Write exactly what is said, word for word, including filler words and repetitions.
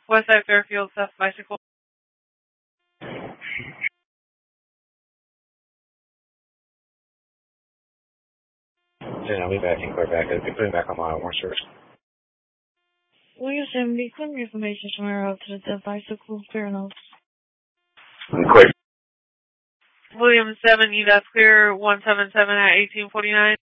Westside Fairfield, South Bicycle. Yeah, I'll be back in Quebec. I'll be putting back on my more service. William seven B, clear information from our route to the bicycle clear notes. Quick. William seven, E, that's clear, one seven seven at eighteen forty-nine.